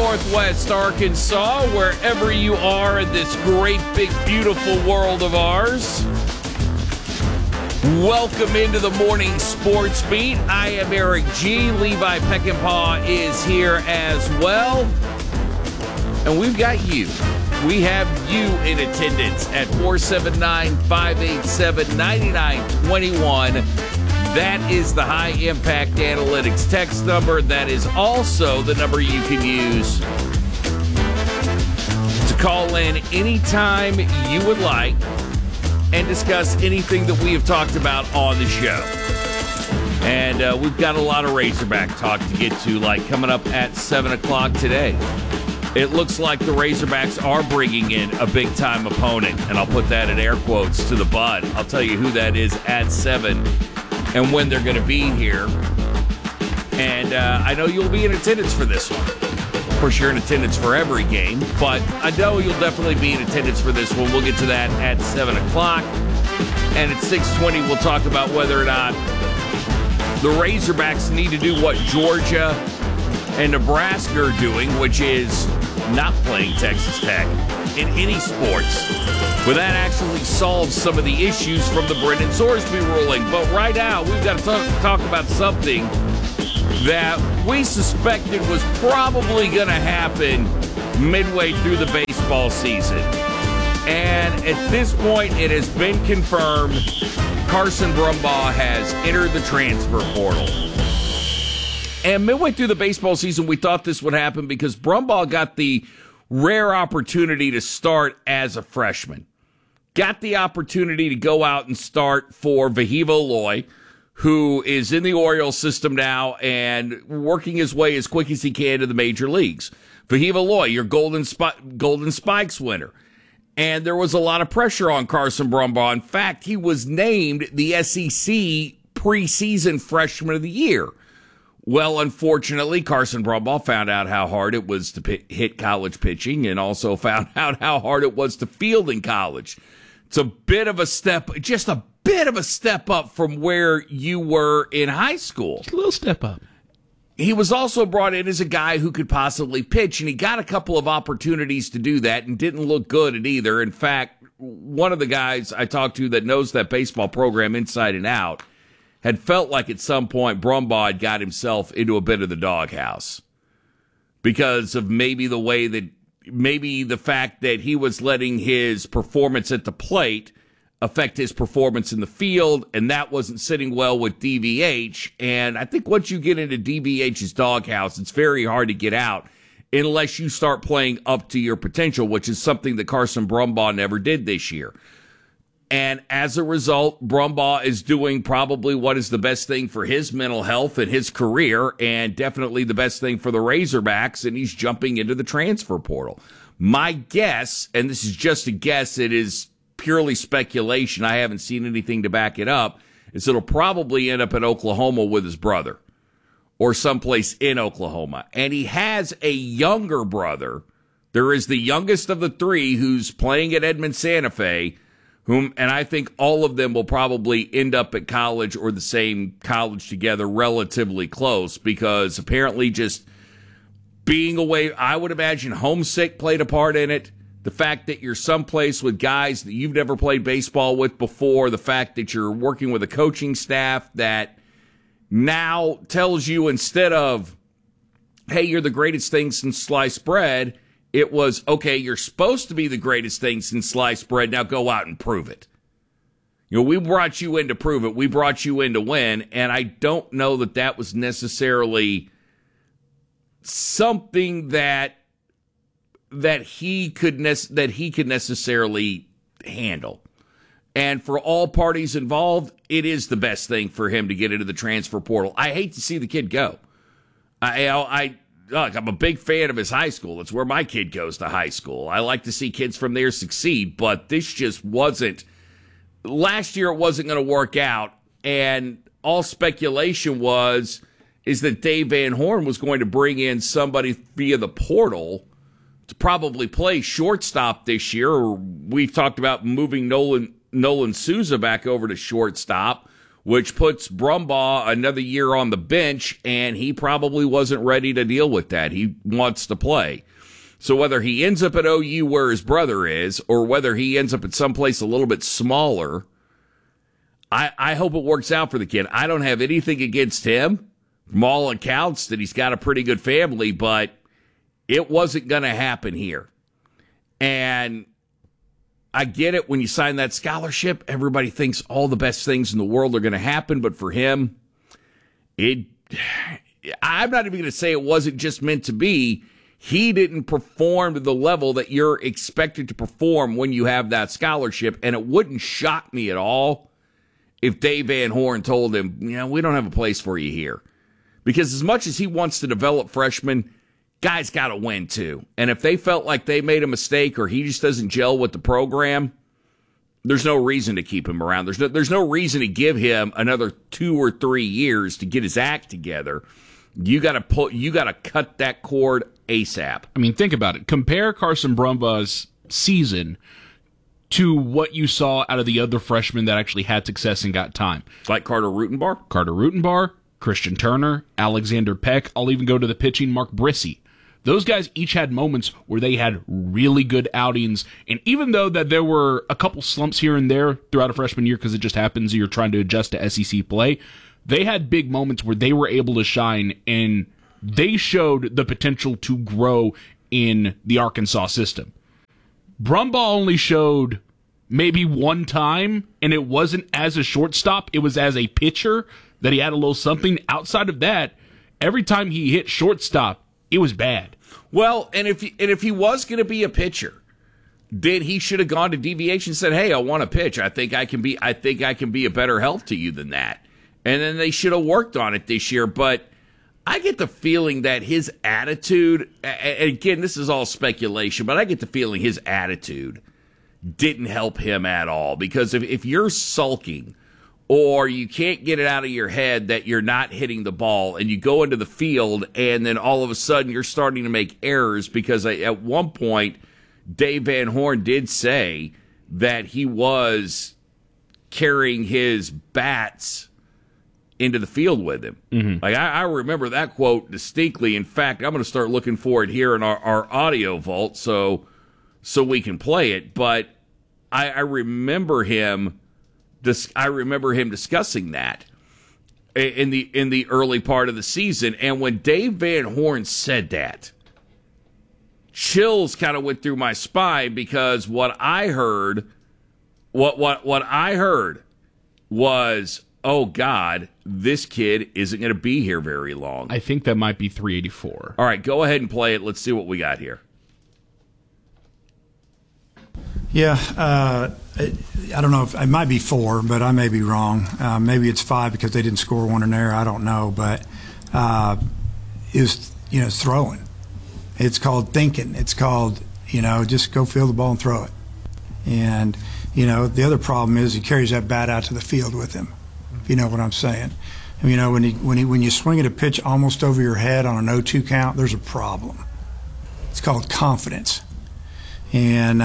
Northwest Arkansas, wherever you are in this great, big, beautiful world of ours. Welcome into the Morning Sports Beat. I am Eric G. Levi Peckinpah is here as well. And we've got you. We have you in attendance at 479-587-9921. That is the High Impact Analytics text number. That is also the number you can use to call in anytime you would like and discuss anything that we have talked about on the show. And we've got a lot of Razorback talk to get to, like coming up at 7 o'clock today. It looks like the Razorbacks are bringing in a big-time opponent, and I'll put that in air quotes to the bud. I'll tell you who that is at 7 and when they're going to be here. And I know you'll be in attendance for this one. Of course, you're in attendance for every game, but I know you'll definitely be in attendance for this one. We'll get to that at 7 o'clock. And at 6:20, we'll talk about whether or not the Razorbacks need to do what Georgia and Nebraska are doing, which is not playing Texas Tech in any sports. Well, that actually solves some of the issues from the Brendan Sorsby ruling. But right now, we've got to talk about something that we suspected was probably going to happen midway through the baseball season. And at this point, it has been confirmed Carson Brumbaugh has entered the transfer portal. And midway through the baseball season, we thought this would happen because Brumbaugh got the rare opportunity to start as a freshman. Got the opportunity to go out and start for Vahiva Loy, who is in the Orioles system now and working his way as quick as he can to the major leagues. Vahiva Loy, your Golden Spikes winner. And there was a lot of pressure on Carson Brumbaugh. In fact, he was named the SEC preseason freshman of the year. Well, unfortunately, Carson Brumbaugh found out how hard it was to hit college pitching and also found out how hard it was to field in college. It's a bit of a step, just a bit of a step up from where you were in high school. Just a little step up. He was also brought in as a guy who could possibly pitch, and he got a couple of opportunities to do that and didn't look good at either. In fact, one of the guys I talked to that knows that baseball program inside and out had felt like at some point Brumbaugh had got himself into a bit of the doghouse because of maybe the fact that he was letting his performance at the plate affect his performance in the field, and that wasn't sitting well with DVH. And I think once you get into DVH's doghouse, it's very hard to get out unless you start playing up to your potential, which is something that Carson Brumbaugh never did this year. And as a result, Brumbaugh is doing probably what is the best thing for his mental health and his career, and definitely the best thing for the Razorbacks, and he's jumping into the transfer portal. My guess, and this is just a guess, it is purely speculation, I haven't seen anything to back it up, is it'll probably end up in Oklahoma with his brother or someplace in Oklahoma. And he has a younger brother. There is the youngest of the three who's playing at Edmond Santa Fe, and I think all of them will probably end up at college or the same college together relatively close because apparently just being away, I would imagine homesick played a part in it. The fact that you're someplace with guys that you've never played baseball with before, the fact that you're working with a coaching staff that now tells you instead of, hey, you're the greatest thing since sliced bread, it was, okay, you're supposed to be the greatest thing since sliced bread. Now go out and prove it. You know, we brought you in to prove it. We brought you in to win. And I don't know that that was necessarily something that he could necessarily handle. And for all parties involved, it is the best thing for him to get into the transfer portal. I hate to see the kid go. Look, I'm a big fan of his high school. It's where my kid goes to high school. I like to see kids from there succeed, but this just wasn't. Last year it wasn't going to work out, and all speculation is that Dave Van Horn was going to bring in somebody via the portal to probably play shortstop this year. We've talked about moving Nolan Souza back over to shortstop, which puts Brumbaugh another year on the bench, and he probably wasn't ready to deal with that. He wants to play. So whether he ends up at OU where his brother is, or whether he ends up at someplace a little bit smaller, I hope it works out for the kid. I don't have anything against him. From all accounts that he's got a pretty good family, but it wasn't going to happen here. And I get it, when you sign that scholarship, everybody thinks all the best things in the world are going to happen, but for him, I'm not even going to say it wasn't just meant to be. He didn't perform to the level that you're expected to perform when you have that scholarship, and it wouldn't shock me at all if Dave Van Horn told him, we don't have a place for you here. Because as much as he wants to develop freshmen, guys got to win too. And if they felt like they made a mistake or he just doesn't gel with the program, there's no reason to keep him around. There's no reason to give him another 2 or 3 years to get his act together. You got to cut that cord ASAP. I mean, think about it. Compare Carson Brumbaugh's season to what you saw out of the other freshmen that actually had success and got time. Like Carter Rutenbar, Christian Turner, Alexander Peck. I'll even go to the pitching, Mark Brissy. Those guys each had moments where they had really good outings, and even though that there were a couple slumps here and there throughout a freshman year because it just happens, you're trying to adjust to SEC play, they had big moments where they were able to shine, and they showed the potential to grow in the Arkansas system. Brumbaugh only showed maybe one time, and it wasn't as a shortstop, it was as a pitcher that he had a little something. Outside of that, every time he hit shortstop, it was bad. Well, and if he was going to be a pitcher, then he should have gone to DVH and said, "Hey, I want to pitch. I think I can be a better help to you than that." And then they should have worked on it this year. But I get the feeling that his attitude, and again, this is all speculation, but I get the feeling his attitude didn't help him at all. Because if you're sulking, or you can't get it out of your head that you're not hitting the ball, and you go into the field and then all of a sudden you're starting to make errors, because at one point Dave Van Horn did say that he was carrying his bats into the field with him. Mm-hmm. Like I remember that quote distinctly. In fact, I'm going to start looking for it here in our audio vault so we can play it. But I remember him discussing that in the early part of the season. And when Dave Van Horn said that, chills kind of went through my spine, because what I heard was, oh God, this kid isn't going to be here very long. I think that might be 384. All right, go ahead and play it. Let's see what we got here. Yeah, I don't know if it might be 4, but I may be wrong. Maybe it's 5 because they didn't score one in there. I don't know, but it's throwing. It's called thinking. It's called just go field the ball and throw it. And the other problem is he carries that bat out to the field with him. If you know what I'm saying. When you swing at a pitch almost over your head on an 0-2 count, there's a problem. It's called confidence. And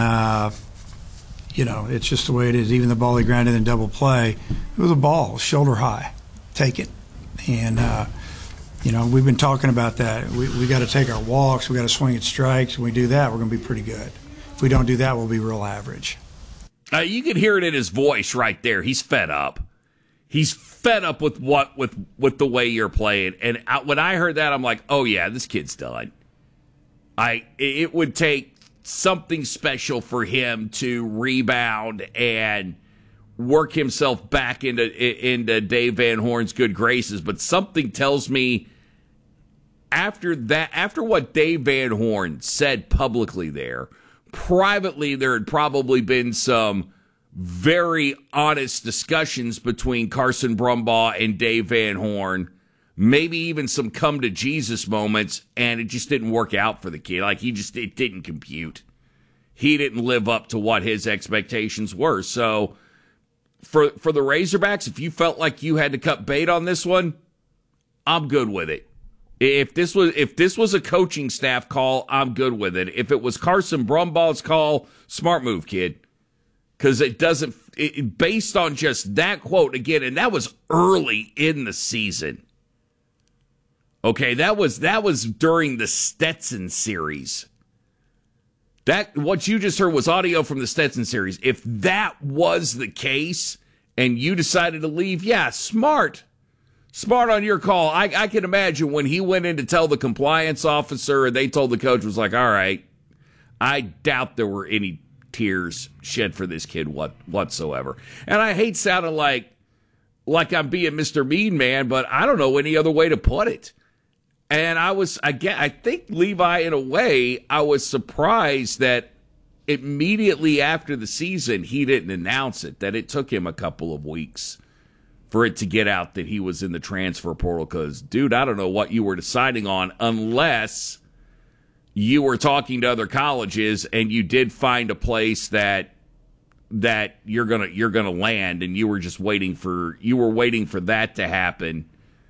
it's just the way it is. Even the ball he grounded in double play, it was a ball, shoulder high. Take it. And, we've been talking about that. We got to take our walks. We got to swing at strikes. When we do that, we're going to be pretty good. If we don't do that, we'll be real average. You can hear it in his voice right there. He's fed up. He's fed up with with the way you're playing. And when I heard that, I'm like, oh, yeah, this kid's done. It would take something special for him to rebound and work himself back into Dave Van Horn's good graces. But something tells me after what Dave Van Horn said publicly there, privately there had probably been some very honest discussions between Carson Brumbaugh and Dave Van Horn, maybe even some come to Jesus moments, and it just didn't work out for the kid. Like it didn't compute. He didn't live up to what his expectations were. So for the Razorbacks, if you felt like you had to cut bait on this one, I'm good with it. If this was a coaching staff call, I'm good with it. If it was Carson Brumbaugh's call, smart move, kid. because it doesn't, based on just that quote again, and that was early in the season. Okay, that was during the Stetson series. That what you just heard was audio from the Stetson series. If that was the case and you decided to leave, yeah, smart on your call. I can imagine when he went in to tell the compliance officer and they told the coach, was like, all right, I doubt there were any tears shed for this kid whatsoever. And I hate sounding like I'm being Mr. Mean Man, but I don't know any other way to put it. And I think Levi, in a way, I was surprised that immediately after the season, he didn't announce it, that it took him a couple of weeks for it to get out that he was in the transfer portal. Because, dude, I don't know what you were deciding on unless you were talking to other colleges and you did find a place that you're gonna land, and you were just waiting for that to happen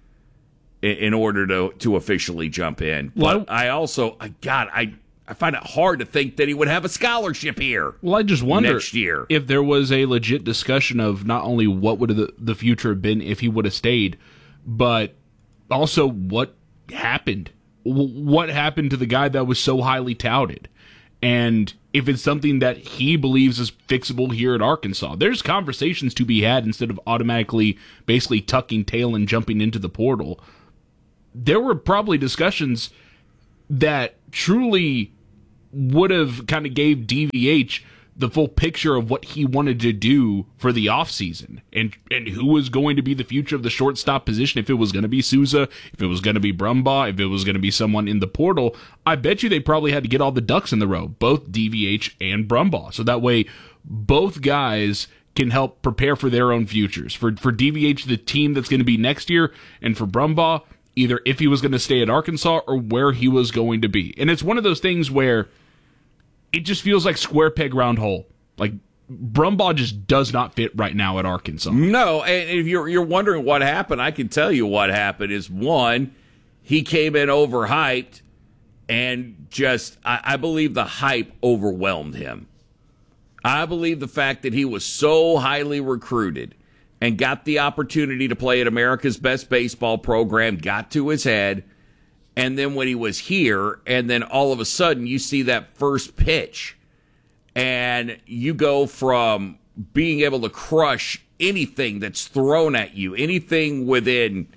in order to officially jump in. But I find it hard to think that he would have a scholarship here. Well, I just wonder next year if there was a legit discussion of not only what would the future have been if he would have stayed, but also what happened. What happened to the guy that was so highly touted? And if it's something that he believes is fixable here at Arkansas, there's conversations to be had instead of automatically basically tucking tail and jumping into the portal. There were probably discussions that truly would have kind of gave DVH the full picture of what he wanted to do for the offseason and who was going to be the future of the shortstop position, if it was going to be Souza, if it was going to be Brumbaugh, if it was going to be someone in the portal. I bet you they probably had to get all the ducks in the row, both DVH and Brumbaugh, so that way both guys can help prepare for their own futures. For DVH, the team that's going to be next year, and for Brumbaugh, either if he was going to stay at Arkansas or where he was going to be. And it's one of those things where it just feels like square peg, round hole. Like, Brumbaugh just does not fit right now at Arkansas. No, and if you're wondering what happened, I can tell you what happened is, one, he came in overhyped, and just, I believe the hype overwhelmed him. I believe the fact that he was so highly recruited and got the opportunity to play at America's best baseball program got to his head. And then when he was here, and then all of a sudden you see that first pitch, and you go from being able to crush anything that's thrown at you, anything within,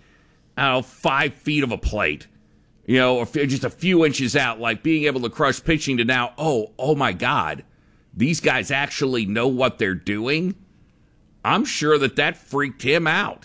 5 feet of a plate, or just a few inches out, like being able to crush pitching, to now, oh my God, these guys actually know what they're doing. I'm sure that freaked him out.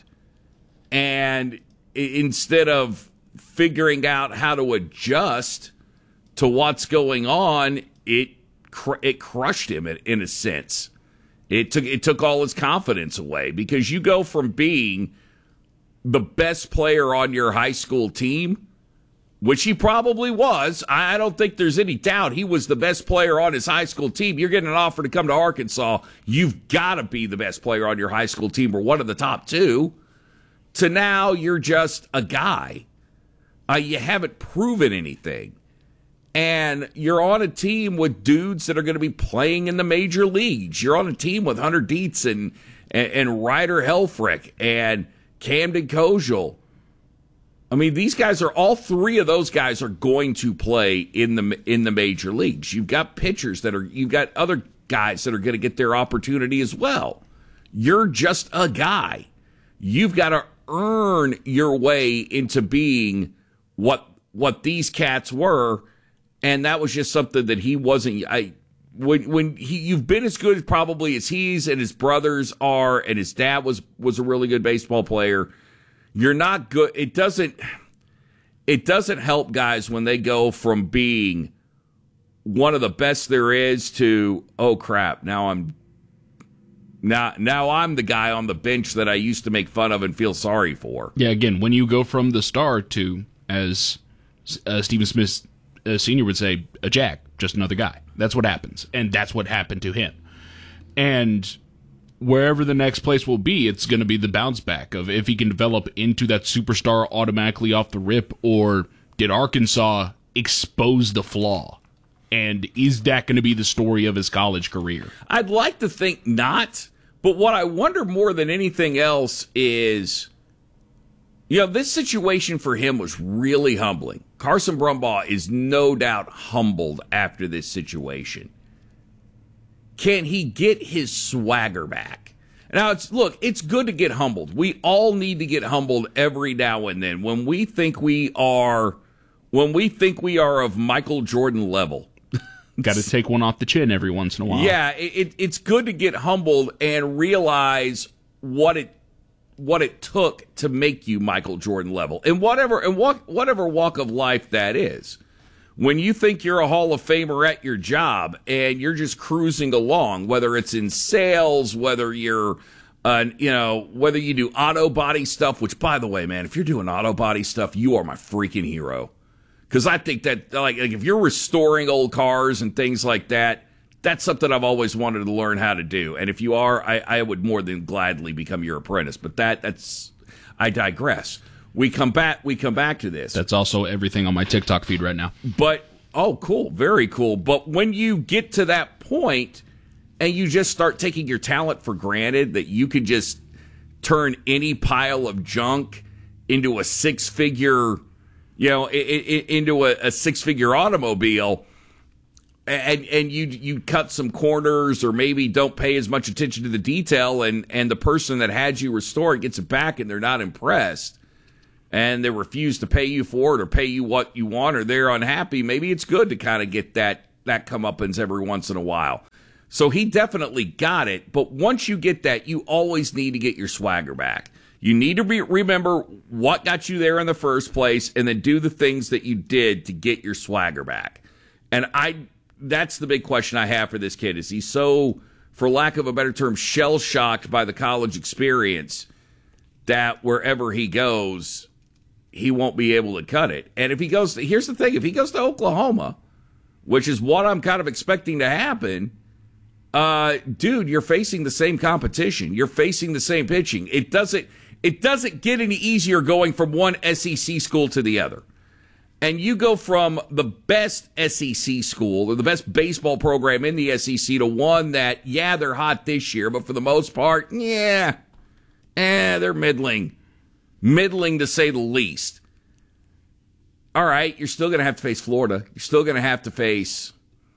And instead of figuring out how to adjust to what's going on, it crushed him in a sense. It took all his confidence away, because you go from being the best player on your high school team, which he probably was. I don't think there's any doubt he was the best player on his high school team. You're getting an offer to come to Arkansas. You've got to be the best player on your high school team, or one of the top two. To now, you're just a guy. You haven't proven anything. And you're on a team with dudes that are going to be playing in the major leagues. You're on a team with Hunter Dietz and Ryder Helfrich and Camden Kojal. I mean, these guys are, all three of those guys are going to play in the major leagues. You've got pitchers you've got other guys that are going to get their opportunity as well. You're just a guy. You've got to earn your way into being what these cats were, and that was just something that he wasn't. You've been as good probably as he's and his brothers are, and his dad was a really good baseball player. You're not good. It doesn't help guys when they go from being one of the best there is to, oh crap, now I'm the guy on the bench that I used to make fun of and feel sorry for. Yeah, again, when you go from the star to, as Stephen Smith Sr. would say, a jack, just another guy. That's what happens, and that's what happened to him. And wherever the next place will be, it's going to be the bounce back of if he can develop into that superstar automatically off the rip, or did Arkansas expose the flaw And is that going to be the story of his college career? I'd like to think not, but what I wonder more than anything else is, this situation for him was really humbling. Carson Brumbaugh is no doubt humbled after this situation. Can he get his swagger back? Now, it's good to get humbled. We all need to get humbled every now and then. When we think we are of Michael Jordan level. Got to take one off the chin every once in a while. Yeah, it's good to get humbled and realize what it took to make you Michael Jordan level, and whatever walk of life that is. When you think you're a Hall of Famer at your job and you're just cruising along, whether it's in sales, whether you're, whether you do auto body stuff, which, by the way, man, if you're doing auto body stuff, you are my freaking hero. Because I think that, like, if you're restoring old cars and things like that, that's something I've always wanted to learn how to do. And if you are, I would more than gladly become your apprentice. But I digress. We come back to this. That's also everything on my TikTok feed right now. But, oh, cool. Very cool. But when you get to that point and you just start taking your talent for granted, that you can just turn any pile of junk into a six-figure, into a six-figure automobile, and you cut some corners or maybe don't pay as much attention to the detail, and the person that had you restore it gets it back and they're not impressed, and they refuse to pay you for it or pay you what you want, or they're unhappy, maybe it's good to kind of get that comeuppance every once in a while. So he definitely got it, but once you get that, you always need to get your swagger back. You need to remember what got you there in the first place, and then do the things that you did to get your swagger back. And that's the big question I have for this kid. Is he so, for lack of a better term, shell-shocked by the college experience that wherever he goes, he won't be able to cut it? And here's the thing, if he goes to Oklahoma, which is what I'm kind of expecting to happen, dude, you're facing the same competition. You're facing the same pitching. It doesn't get any easier going from one SEC school to the other. And you go from the best SEC school or the best baseball program in the SEC to one that, they're hot this year, but for the most part, they're middling. Middling, to say the least. All right, you're still going to have to face Florida. You're still going to have to face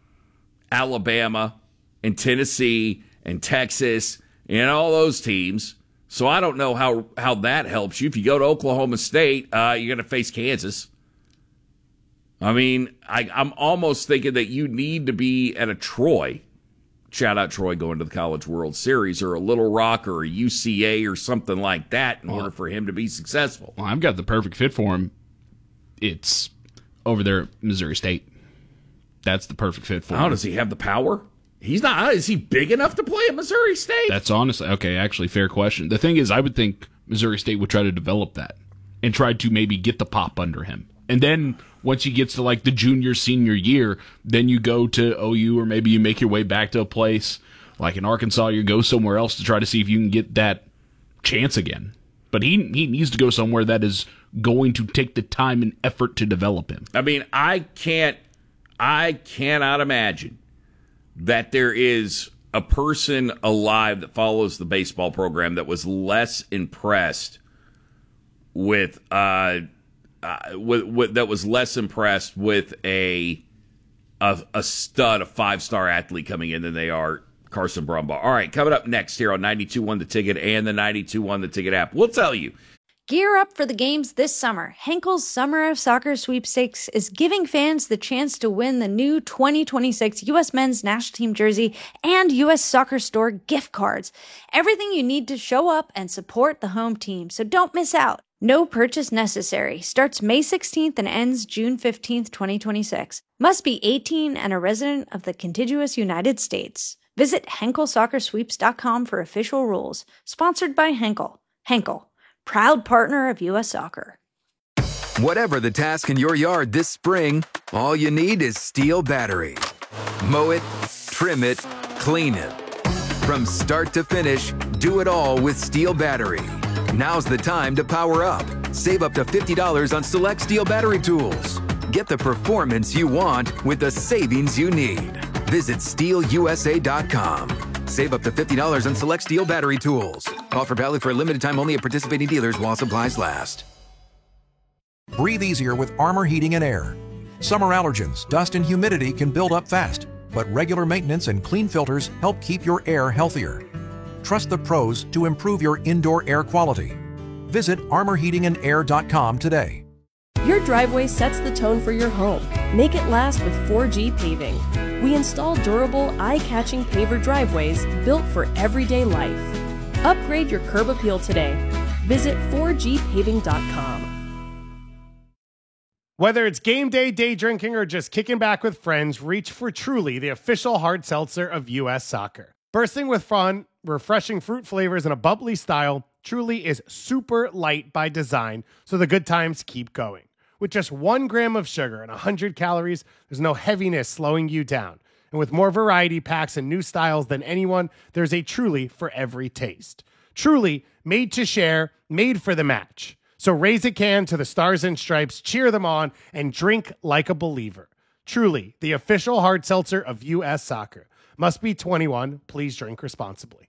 Alabama and Tennessee and Texas and all those teams. So I don't know how that helps you. If you go to Oklahoma State, you're going to face Kansas. I mean, I'm almost thinking that you need to be at a Troy. Shout out Troy going to the College World Series, or a Little Rock or a UCA or something like that in order for him to be successful. Well, I've got the perfect fit for him. It's over there at Missouri State. That's the perfect fit for him. How does he have the power? He's not. Is he big enough to play at Missouri State? That's honestly, okay, actually, fair question. The thing is, I would think Missouri State would try to develop that and try to maybe get the pop under him. And then once he gets to like the junior, senior year, then you go to OU, or maybe you make your way back to a place like in Arkansas. You go somewhere else to try to see if you can get that chance again. But he needs to go somewhere that is going to take the time and effort to develop him. I mean, I cannot imagine that there is a person alive that follows the baseball program that was less impressed with a stud, a five-star athlete coming in than they are Carson Brumbaugh. All right, coming up next here on 92.1 The Ticket and the 92.1 The Ticket app, we'll tell you. Gear up for the games this summer. Henkel's Summer of Soccer Sweepstakes is giving fans the chance to win the new 2026 U.S. Men's National Team jersey and U.S. Soccer Store gift cards. Everything you need to show up and support the home team, so don't miss out. No purchase necessary. Starts May 16th and ends June 15th, 2026. Must be 18 and a resident of the contiguous United States. Visit HenkelSoccerSweeps.com for official rules. Sponsored by Henkel. Henkel, proud partner of U.S. Soccer. Whatever the task in your yard this spring, all you need is Steel battery. Mow it, trim it, clean it. From start to finish, do it all with Steel battery. Now's the time to power up. Save up to $50 on select Steel battery tools. Get the performance you want with the savings you need. Visit SteelUSA.com. Save up to $50 on select Steel battery tools. Offer valid for a limited time only at participating dealers while supplies last. Breathe easier with Armor Heating and Air. Summer allergens, dust, and humidity can build up fast, but regular maintenance and clean filters help keep your air healthier. Trust the pros to improve your indoor air quality. Visit ArmorHeatingandAir.com today. Your driveway sets the tone for your home. Make it last with 4G Paving. We install durable, eye-catching paver driveways built for everyday life. Upgrade your curb appeal today. Visit 4gpaving.com. Whether it's game day, day drinking, or just kicking back with friends, reach for Truly, the official hard seltzer of U.S. Soccer. Bursting with fun, refreshing fruit flavors, and a bubbly style, Truly is super light by design, so the good times keep going. With just 1 gram of sugar and 100 calories, there's no heaviness slowing you down. And with more variety packs and new styles than anyone, there's a Truly for every taste. Truly, made to share, made for the match. So raise a can to the Stars and Stripes, cheer them on, and drink like a believer. Truly, the official hard seltzer of U.S. Soccer. Must be 21. Please drink responsibly.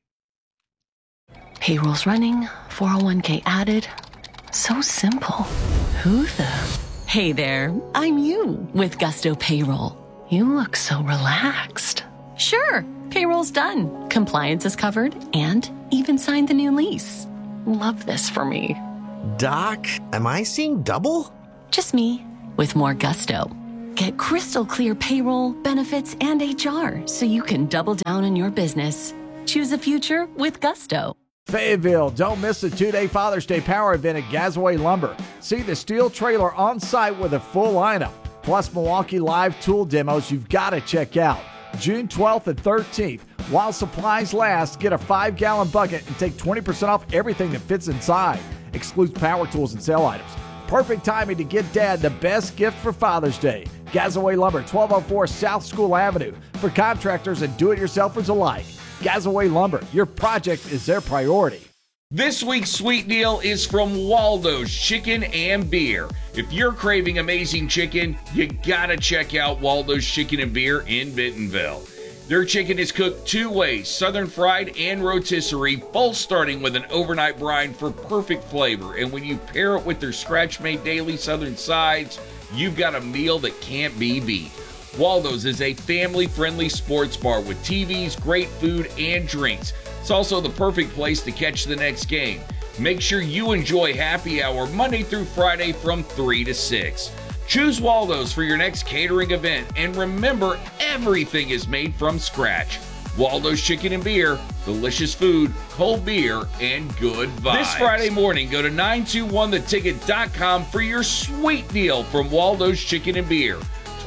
Payroll's running, 401k added. So simple. Who the? Hey there, I'm you with Gusto Payroll. You look so relaxed. Sure, payroll's done. Compliance is covered and even signed the new lease. Love this for me. Doc, am I seeing double? Just me with more gusto. Get crystal clear payroll, benefits, and HR so you can double down on your business. Choose a future with Gusto. Fayetteville, don't miss the 2-day Father's Day Power event at Gazaway Lumber. See the steel trailer on site with a full lineup, plus Milwaukee Live tool demos you've got to check out. June 12th and 13th. While supplies last, get a 5-gallon bucket and take 20% off everything that fits inside. Excludes power tools and sale items. Perfect timing to get Dad the best gift for Father's Day. Gazaway Lumber, 1204 South School Avenue. For contractors and do-it-yourselfers alike. Gazaway Lumber, your project is their priority. This week's sweet deal is from Waldo's Chicken and Beer. If you're craving amazing chicken, you gotta check out Waldo's Chicken and Beer in Bentonville. Their chicken is cooked 2 ways, southern fried and rotisserie, both starting with an overnight brine for perfect flavor. And when you pair it with their scratch-made daily southern sides, you've got a meal that can't be beat. Waldo's is a family-friendly sports bar with TVs, great food, and drinks. It's also the perfect place to catch the next game. Make sure you enjoy happy hour Monday through Friday from 3 to 6. Choose Waldo's for your next catering event, and remember, everything is made from scratch. Waldo's Chicken and Beer, delicious food, cold beer, and good vibes. This Friday morning, go to 921theticket.com for your sweet deal from Waldo's Chicken and Beer.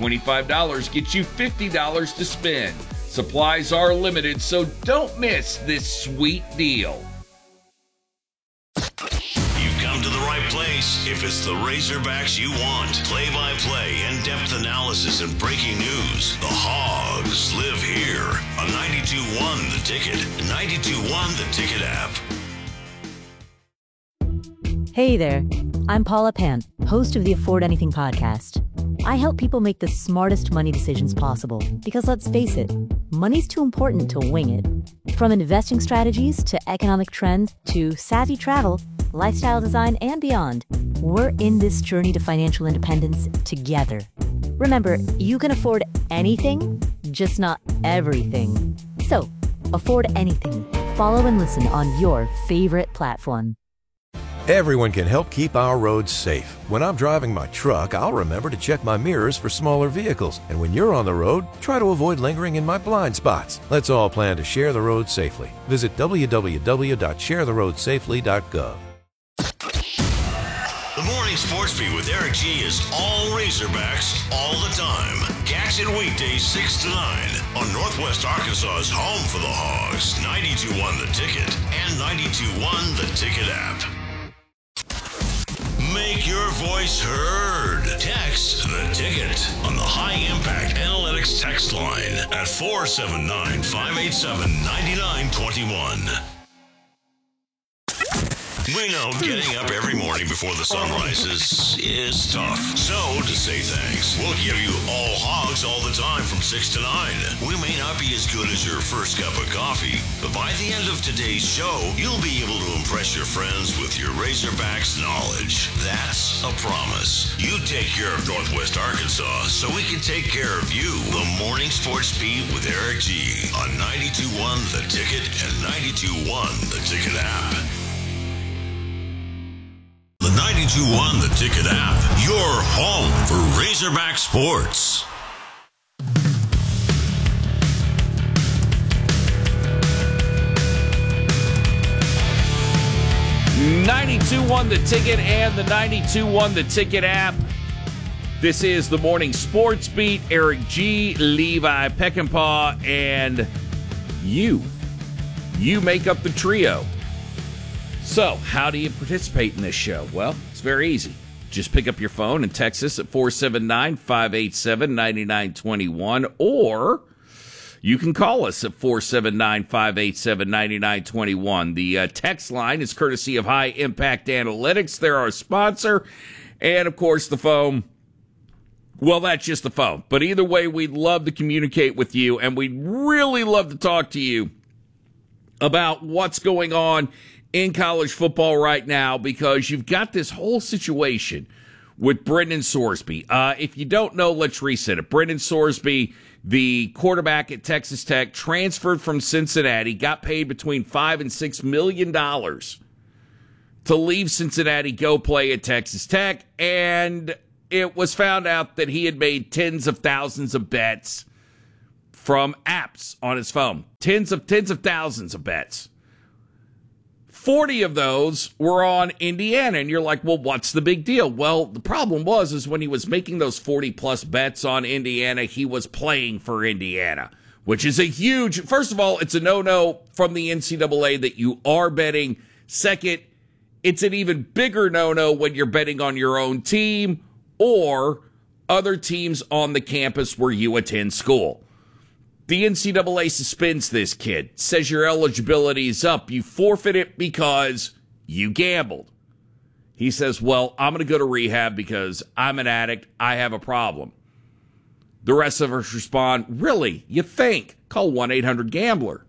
$25 gets you $50 to spend. Supplies are limited, so don't miss this sweet deal. You've come to the right place if it's the Razorbacks you want. Play-by-play, in-depth analysis, and breaking news. The Hogs live here on 92.1 The Ticket, 92.1 The Ticket app. Hey there, I'm Paula Pant, host of the Afford Anything podcast. I help people make the smartest money decisions possible because, let's face it, money's too important to wing it. From investing strategies to economic trends to savvy travel, lifestyle design, and beyond, we're in this journey to financial independence together. Remember, you can afford anything, just not everything. So, afford anything. Follow and listen on your favorite platform. Everyone can help keep our roads safe. When I'm driving my truck, I'll remember to check my mirrors for smaller vehicles. And when you're on the road, try to avoid lingering in my blind spots. Let's all plan to share the road safely. Visit www.sharetheroadsafely.gov. The Morning Sports Beat with Eric G is all Razorbacks all the time. Catch it weekdays 6 to 9 on Northwest Arkansas's home for the Hogs, 92.1 The Ticket and 92.1 The Ticket app. Make your voice heard. Text The Ticket on the High Impact Analytics text line at 479-587-9921. We know getting up every morning before the sun rises is tough. So, to say thanks, we'll give you all hogs all the time from 6 to 9. We may not be as good as your first cup of coffee, but by the end of today's show, you'll be able to impress your friends with your Razorbacks knowledge. That's a promise. You take care of Northwest Arkansas so we can take care of you. The Morning Sports Beat with Eric G. on 92.1 The Ticket and 92.1 The Ticket app. The 92.1 The Ticket app, your home for Razorback sports. .92.1 The Ticket and the 92.1 The Ticket app. This is the Morning Sports Beat. Eric G., Levi Peckinpah, and you. You make up the trio. So, how do you participate in this show? Well, it's very easy. Just pick up your phone and text us at 479-587-9921, or you can call us at 479-587-9921. The text line is courtesy of High Impact Analytics. They're our sponsor. And, of course, the phone, well, that's just the phone. But either way, we'd love to communicate with you, and we'd really love to talk to you about what's going on in college football right now, because you've got this whole situation with Brendan Sorsby. If you don't know, let's reset it. Brendan Sorsby, the quarterback at Texas Tech, transferred from Cincinnati, got paid between $5 and $6 million to leave Cincinnati, go play at Texas Tech, and it was found out that he had made tens of thousands of bets from apps on his phone. Tens of thousands of bets. 40 of those were on Indiana, and you're like, well, what's the big deal? Well, the problem is when he was making those 40-plus bets on Indiana, he was playing for Indiana, which is a huge, first of all, it's a no-no from the NCAA that you are betting. Second, it's an even bigger no-no when you're betting on your own team or other teams on the campus where you attend school. The NCAA suspends this kid, says your eligibility is up. You forfeit it because you gambled. He says, well, I'm going to go to rehab because I'm an addict. I have a problem. The rest of us respond, really? You think? Call 1-800-GAMBLER.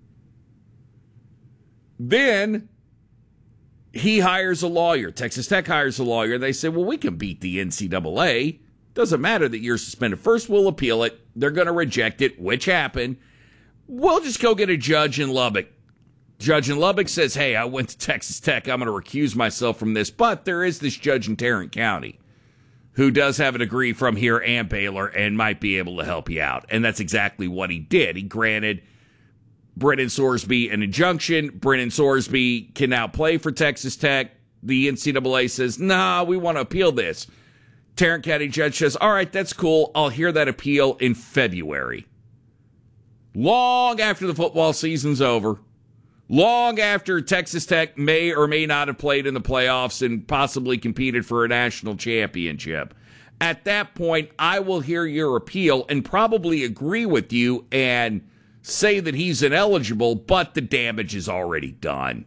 Then he hires a lawyer. Texas Tech hires a lawyer. They say, well, we can beat the NCAA. Doesn't matter that you're suspended. First, we'll appeal it. They're going to reject it, which happened. We'll just go get a judge in Lubbock. Judge in Lubbock says, hey, I went to Texas Tech. I'm going to recuse myself from this. But there is this judge in Tarrant County who does have a degree from here and Baylor and might be able to help you out. And that's exactly what he did. He granted Brendan Sorsby an injunction. Brendan Sorsby can now play for Texas Tech. The NCAA says, nah, we want to appeal this. Tarrant County judge says, all right, that's cool. I'll hear that appeal in February. Long after the football season's over, long after Texas Tech may or may not have played in the playoffs and possibly competed for a national championship. At that point, I will hear your appeal and probably agree with you and say that he's ineligible, but the damage is already done.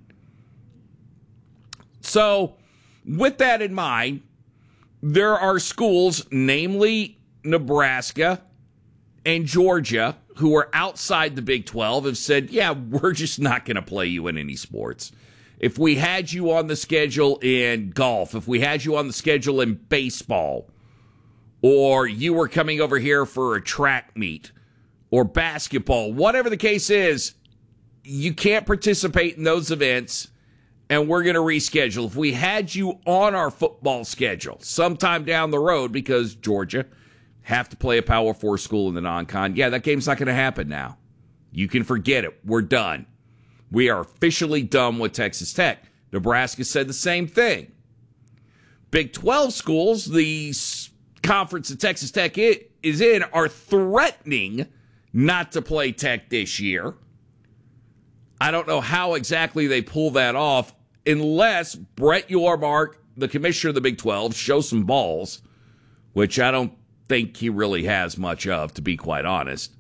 So, with that in mind, there are schools, namely Nebraska and Georgia, who are outside the Big 12, have said, yeah, we're just not going to play you in any sports. If we had you on the schedule in golf, if we had you on the schedule in baseball, or you were coming over here for a track meet or basketball, whatever the case is, you can't participate in those events, and we're going to reschedule. If we had you on our football schedule sometime down the road, because Georgia have to play a Power 4 school in the non-con, yeah, that game's not going to happen now. You can forget it. We're done. We are officially done with Texas Tech. Nebraska said the same thing. Big 12 schools, the conference that Texas Tech is in, are threatening not to play Tech this year. I don't know how exactly they pull that off unless Brett Yormark, the commissioner of the Big 12, shows some balls, which I don't think he really has much of, to be quite honest.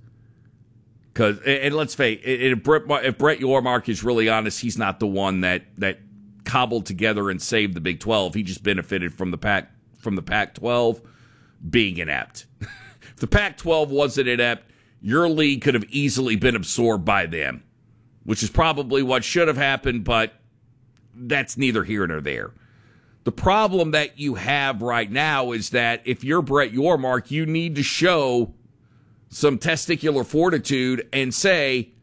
And let's face it, if Brett Yormark is really honest, he's not the one that cobbled together and saved the Big 12. He just benefited from the Pac-12 being inept. If the Pac-12 wasn't inept, your league could have easily been absorbed by them, which is probably what should have happened, but that's neither here nor there. The problem that you have right now is that if you're Brett Yormark, you need to show some testicular fortitude and say,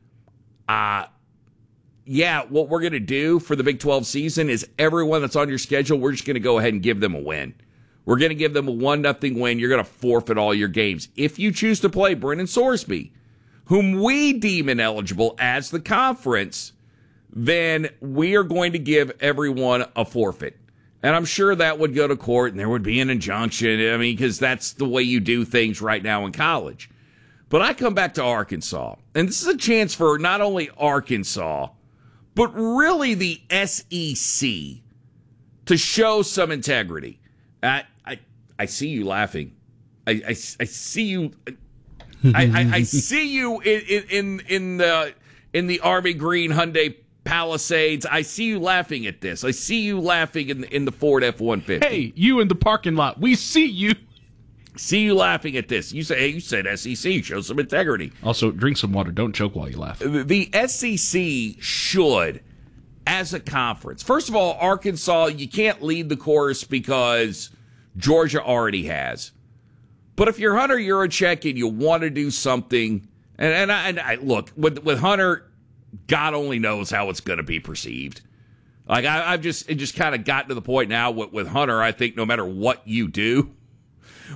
yeah, what we're going to do for the Big 12 season is everyone that's on your schedule, we're just going to go ahead and give them a win. We're going to give them a 1-0 win. You're going to forfeit all your games. If you choose to play Brennan Sorsby, whom we deem ineligible as the conference, then we are going to give everyone a forfeit. And I'm sure that would go to court and there would be an injunction. I mean, because that's the way you do things right now in college. But I come back to Arkansas, and this is a chance for not only Arkansas, but really the SEC to show some integrity. I see you laughing. I see you. I see you in the Army Green Hyundai Palisades. I see you laughing at this. I see you laughing in the Ford F-150. Hey, you in the parking lot. We see you. See you laughing at this. You said SEC. Show some integrity. Also, drink some water. Don't choke while you laugh. The SEC should, as a conference. First of all, Arkansas, you can't lead the course because Georgia already has. But if you're Hunter Yurachek and you want to do something, and I look, with Hunter, God only knows how it's going to be perceived. Like I've just kind of gotten to the point now with Hunter. I think no matter what you do,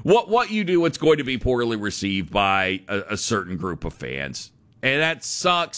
it's going to be poorly received by a certain group of fans, and that sucks.